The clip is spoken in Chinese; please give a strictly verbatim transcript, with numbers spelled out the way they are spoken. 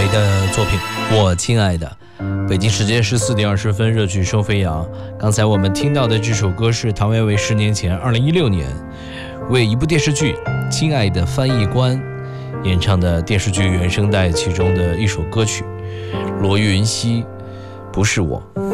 的作品《我亲爱的》。北京时间十四点二十分，热曲声飞扬。刚才我们听到的这首歌是唐维维十年前，二零一六年为一部电视剧《亲爱的翻译官》演唱的电视剧原声带其中的一首歌曲。罗云熙，不是我。